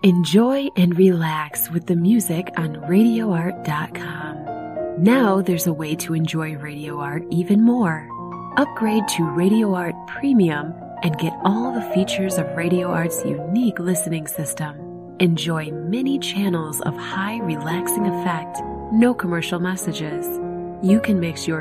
Enjoy and relax with the music on RadioArt.com. Now there's a way to enjoy Radio Art even more. Upgrade to Radio Art Premium and get all the features of Radio Art's unique listening system. Enjoy many channels of high relaxing effect, no commercial messages. You can mix your